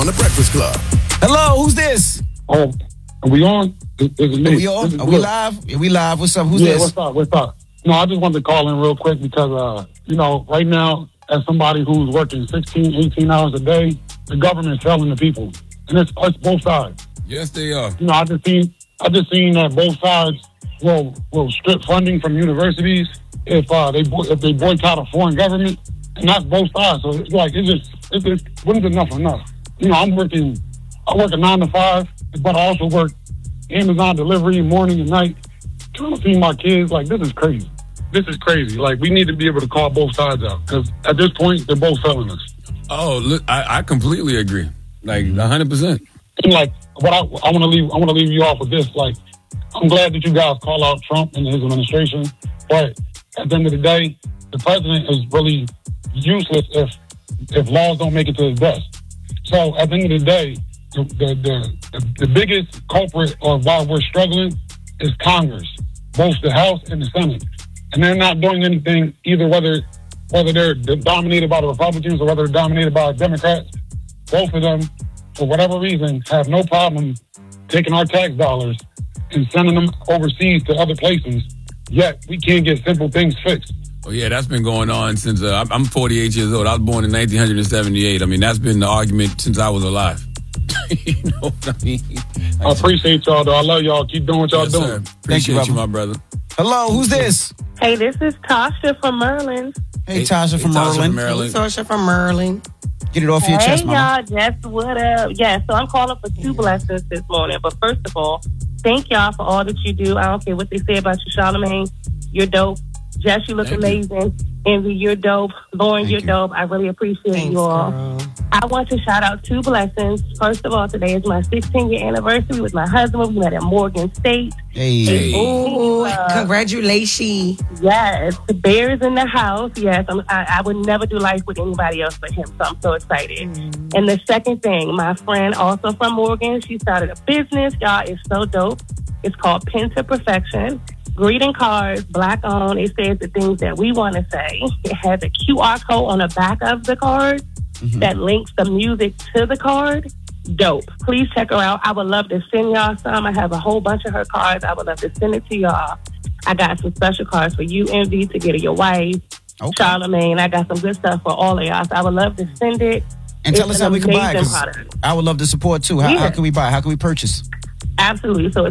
On the Breakfast Club. Hello, who's this? Oh, are we on? This is me. Are we on? Are we live? Yeah, we live. What's up? Who's Yeah, this? what's up? No, I just wanted to call in real quick because, right now, as somebody who's working 16, 18 hours a day, the government's failing the people. And it's both sides. Yes, they are. I just seen that both sides will strip funding from universities if they boycott a foreign government, and that's both sides. So it's just when's enough enough? I work a 9 to 5, but I also work Amazon delivery morning and night, trying to feed my kids. Like, this is crazy. This is crazy. Like, we need to be able to call both sides out because at this point they're both failing us. Oh, look, I completely agree. Like 100%. And like, what I want to leave you off with this. Like, I'm glad that you guys call out Trump and his administration, but at the end of the day, the president is really useless if laws don't make it to his desk. So at the end of the day, the biggest culprit of why we're struggling is Congress, both the House and the Senate, and they're not doing anything either. Whether they're dominated by the Republicans or whether they're dominated by Democrats, both of them, for whatever reason, have no problem taking our tax dollars and sending them overseas to other places. Yet we can't get simple things fixed. Oh, yeah, that's been going on since I'm 48 years old. I was born in 1978. I mean, that's been the argument since I was alive. You know what I mean? I appreciate y'all, though. I love y'all. Keep doing what y'all doing. Sir. Appreciate you, my brother. Hello, who's this? Hey, this is Tasha from Maryland. Hey, Tasha from Maryland. Hey, Tasha from Maryland. Get it off your chest, mama. Hey, y'all. Just what up? Yeah, so I'm calling for 2 blessings this morning. But first of all, thank y'all for all that you do. I don't care what they say about you, Charlamagne. You're dope. Jess, you look amazing. Envy, you're dope. Lauren, you're dope. I really appreciate you all. Girl. I want to shout out 2 blessings. First of all, today is my 16-year anniversary with my husband. We met at Morgan State. Hey. Ooh, congratulations. Yes, the Bears in the house. Yes, I would never do life with anybody else but him, so I'm so excited. And the second thing, my friend also from Morgan, she started a business. Y'all, it's so dope. It's called Pen to Perfection. Greeting cards, Black owned. It says the things that we want to say. It has a QR code on the back of the card that links the music to the card. Dope. Please check her out. I would love to send y'all some. I have a whole bunch of her cards. I would love to send it to y'all. I got some special cards for you, Envy, to get to your wife. Okay. Charlamagne. I got some good stuff for all of y'all. So I would love to send it. And tell us how we can buy it. I would love to support too. How can we buy? How can we purchase? Absolutely. So